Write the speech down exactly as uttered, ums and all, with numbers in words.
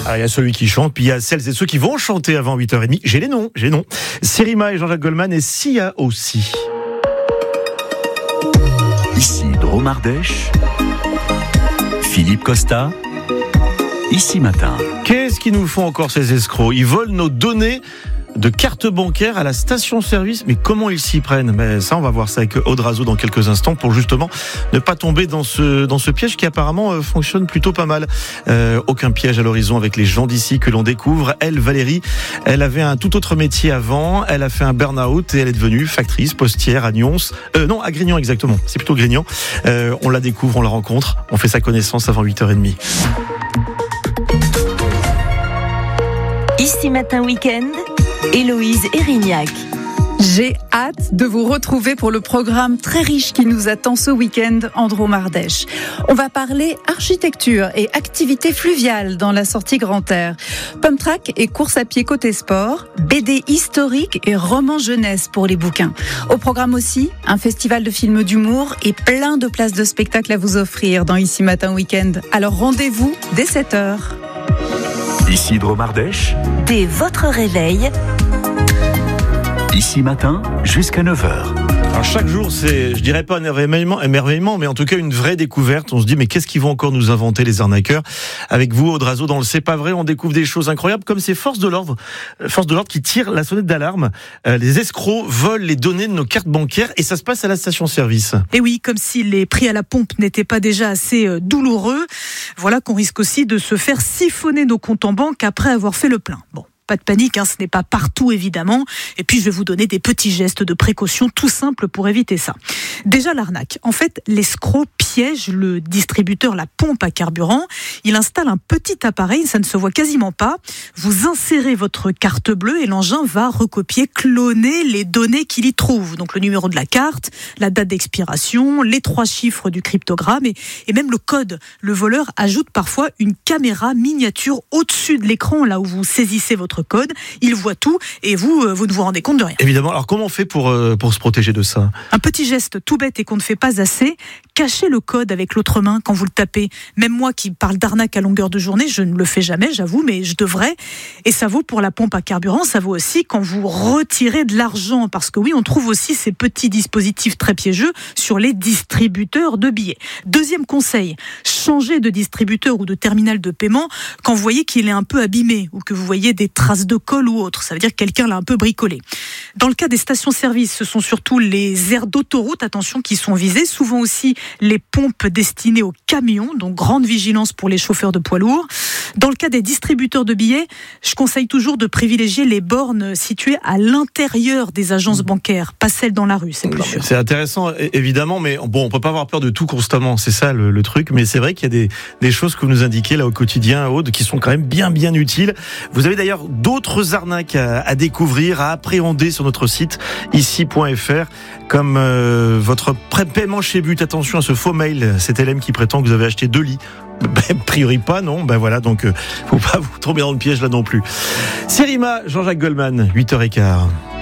Ah, il y a celui qui chante, puis il y a celles et ceux qui vont chanter avant huit heures trente. J'ai les noms, j'ai les noms. Sérima et Jean-Jacques Goldman et Sia aussi. Ici Drôme Ardèche, Philippe Costa, Ici Matin. Qu'est-ce qu'ils nous font encore ces escrocs? Ils volent nos données de carte bancaire à la station-service. Mais comment ils s'y prennent? Mais ça, on va voir ça avec Aude Razeau dans quelques instants pour justement ne pas tomber dans ce, dans ce piège qui apparemment euh, fonctionne plutôt pas mal. Euh, aucun piège à l'horizon avec les gens d'ici que l'on découvre. Elle, Valérie, elle avait un tout autre métier avant. Elle a fait un burn-out et elle est devenue factrice, postière à Nyons. Euh, non, à Grignan exactement. C'est plutôt Grignan. Euh, on la découvre, on la rencontre. On fait sa connaissance avant huit heures trente. Ici Matin Week-end, Héloïse Erignac. J'ai hâte de vous retrouver pour le programme très riche qui nous attend ce week-end en Drôme Ardèche. On va parler architecture et activités fluviales dans la sortie Grand Air. Pump track et course à pied côté sport, B D historique et roman jeunesse pour les bouquins. Au programme aussi, un festival de films d'humour et plein de places de spectacle à vous offrir dans Ici Matin Week-end. Alors rendez-vous dès sept heures. Ici Drôme Ardèche, Dès votre réveil, Ici Matin jusqu'à neuf heures. Alors chaque jour, c'est, je dirais pas un émerveillement, émerveillement, mais en tout cas une vraie découverte. On se dit, mais qu'est-ce qu'ils vont encore nous inventer, les arnaqueurs? Avec vous, Aude Razeau, dans le C'est pas vrai, on découvre des choses incroyables, comme ces forces de l'ordre, forces de l'ordre qui tirent la sonnette d'alarme. Euh, les escrocs volent les données de nos cartes bancaires et ça se passe à la station-service. Et oui, comme si les prix à la pompe n'étaient pas déjà assez euh, douloureux. Voilà qu'on risque aussi de se faire siphonner nos comptes en banque après avoir fait le plein. Bon. Pas de panique, hein, ce n'est pas partout évidemment. Et puis je vais vous donner des petits gestes de précaution tout simples pour éviter ça. Déjà l'arnaque. En fait, l'escroc piège le distributeur, la pompe à carburant. Il installe un petit appareil, ça ne se voit quasiment pas. Vous insérez votre carte bleue et l'engin va recopier, cloner les données qu'il y trouve. Donc le numéro de la carte, la date d'expiration, les trois chiffres du cryptogramme et, et même le code. Le voleur ajoute parfois une caméra miniature au-dessus de l'écran, là où vous saisissez votre code, il voit tout et vous, vous ne vous rendez compte de rien. Évidemment, alors comment on fait pour, euh, pour se protéger de ça? Un petit geste tout bête et qu'on ne fait pas assez, cachez le code avec l'autre main quand vous le tapez. Même moi qui parle d'arnaque à longueur de journée, je ne le fais jamais, j'avoue, mais je devrais. Et ça vaut pour la pompe à carburant, ça vaut aussi quand vous retirez de l'argent, parce que oui, on trouve aussi ces petits dispositifs très piégeux sur les distributeurs de billets. Deuxième conseil, changez de distributeur ou de terminal de paiement quand vous voyez qu'il est un peu abîmé ou que vous voyez des traces de colle ou autre, ça veut dire que quelqu'un l'a un peu bricolé. Dans le cas des stations-service, ce sont surtout les aires d'autoroute, attention, qui sont visées, souvent aussi les pompes destinées aux camions, donc grande vigilance pour les chauffeurs de poids lourds. Dans le cas des distributeurs de billets, je conseille toujours de privilégier les bornes situées à l'intérieur des agences bancaires, pas celles dans la rue, c'est plus Non, sûr. c'est intéressant, évidemment, mais bon, on peut pas avoir peur de tout constamment, c'est ça le, le truc, mais c'est vrai qu'il y a des, des choses que vous nous indiquez là au quotidien, Aude, qui sont quand même bien bien utiles. Vous avez d'ailleurs d'autres arnaques à, à découvrir, à appréhender sur notre site ici point f r, comme euh, votre pré-paiement chez But. Attention à ce faux mail, c'est L M qui prétend que vous avez acheté deux lits. Ben, a priori pas, non. Ben voilà, donc euh, faut pas vous tomber dans le piège là non plus. Sérima, Jean-Jacques Goldman, huit heures quinze.